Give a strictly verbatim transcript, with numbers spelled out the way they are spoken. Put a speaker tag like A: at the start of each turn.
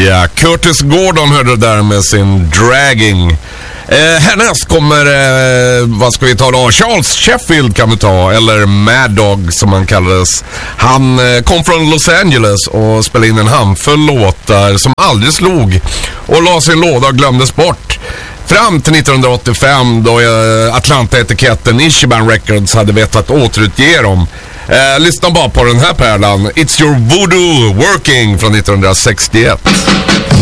A: Ja, Curtis Gordon hörde där med sin Dragging. Eh, härnäst kommer, eh, vad ska vi ta då? Charles Sheffield kan vi ta, eller Mad Dog som han kallades. Han eh, kom från Los Angeles och spelade in en handfull låtar som aldrig slog och la sin låda och glömdes bort. Fram till nittonhundraåttiofem då eh, Atlanta-etiketten Ichiban Records hade vetat återutge dem. Eh, lyssna bara på den här pärlan. It's Your Voodoo Working från nittonhundrasextioett.